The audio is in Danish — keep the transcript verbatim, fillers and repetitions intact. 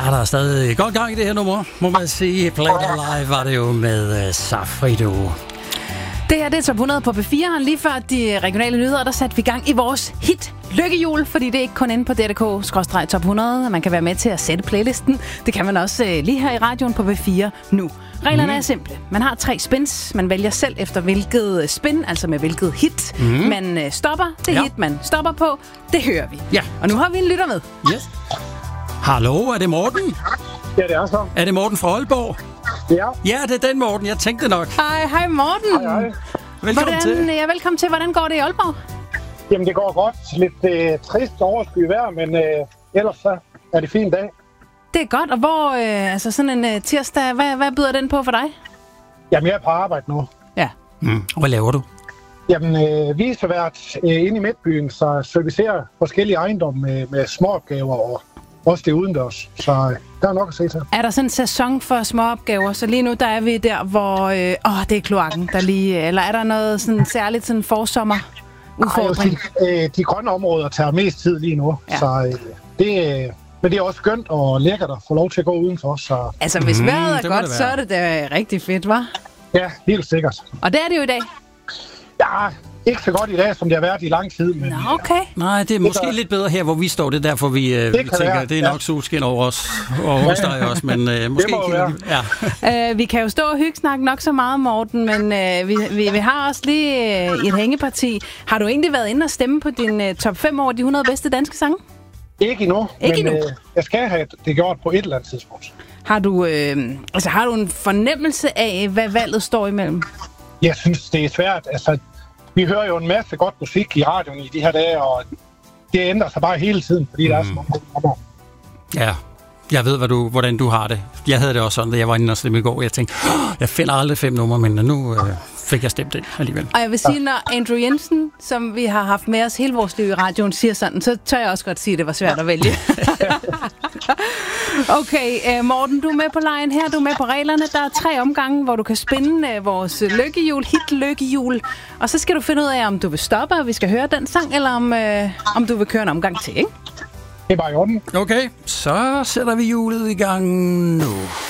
Ja, der er stadig godt gang i det her nummer, må man sige. Play It Live var det jo med uh, Safrido. Det her det er Top hundrede på P fire. Lige før de regionale nyheder, der satte vi i gang i vores hit Lykkehjul, fordi det er ikke kun inde på D R K skråstreg top hundrede, man kan være med til at sætte playlisten. Det kan man også uh, lige her i radioen på P fire nu. Reglerne mm. er simple. Man har tre spins. Man vælger selv efter hvilket spin, altså med hvilket hit, mm. man uh, stopper. Det ja. hit, man stopper på, det hører vi. Ja. Og nu har vi en lytter med. Yes. Hallo, er det Morten? Ja, det er så. Er det Morten fra Aalborg? Ja. Ja, det er den Morten. Jeg tænkte nok. Hej, hej Morten. Hej, hej. Velkommen Hvordan, til. Ja, velkommen til. Hvordan går det i Aalborg? Jamen, det går godt. Lidt øh, trist oversky vejr, men øh, ellers så er det fin dag. Det er godt. Og hvor, øh, altså sådan en øh, tirsdag, hvad, hvad byder den på for dig? Jamen, jeg er på arbejde nu. Ja. Mm. Hvad laver du? Jamen, øh, vi er været øh, inde i Midtbyen, så servicerer forskellige ejendomme med, med småopgaver og også det udendørs. Så øh, der er nok at se til. Er der sådan en sæson for småopgaver? Så lige nu, der er vi der, hvor øh, åh, det er kloakken, der lige... Eller er der noget sådan særligt sådan forsommer udfordring? Ej, de, øh, de grønne områder tager mest tid lige nu, ja. så øh, det... Øh, Men det er også skønt og lækkert at få lov til at gå udenfor. Så... Altså, hvis Mm, vejret er det må godt, det så være. er det da rigtig fedt, hva'? Ja, helt sikkert. Og det er det jo i dag. Ja, ikke så godt i dag, som det har været i lang tid. Men, Nå, okay. Nej, det er måske der... lidt bedre her, hvor vi står. Det er derfor, vi, øh, vi tænker, være. det er nok ja. solskin over os og hos dig også. Men øh, måske må ikke. Ja. Uh, vi kan jo stå og hyggesnakke nok så meget, Morten, men uh, vi, vi, vi har også lige uh, et hængeparti. Har du egentlig været inde og stemme på din uh, top fem over de hundrede bedste danske sange? Ikke endnu, Ikke men endnu. Øh, jeg skal have det gjort på et eller andet tidspunkt. Har du, øh, altså, har du en fornemmelse af, hvad valget står imellem? Jeg synes, det er svært. Altså, vi hører jo en masse godt musik i radioen i de her dage, og det ændrer sig bare hele tiden, fordi mm. der er så mange gode numre. Ja, jeg ved, hvad du, hvordan du har det. Jeg havde det også sådan, da jeg var inde og stemme i går. Jeg tænkte, jeg finder aldrig fem numre, men nu øh, fik jeg stemt ind alligevel. Og jeg vil sige, når Andrew Jensen, som vi har haft med os hele vores liv i radioen, siger sådan, så tør jeg også godt sige, at det var svært at vælge. Okay, uh, Morten, du er med på lejen her, du er med på reglerne. Der er tre omgange, hvor du kan spinde uh, vores lykkehjul, hit lykkehjul. Og så skal du finde ud af, om du vil stoppe, og vi skal høre den sang, eller om, uh, om du vil køre en omgang til, ikke? Det er bare i orden. Okay, så sætter vi hjulet i gang nu.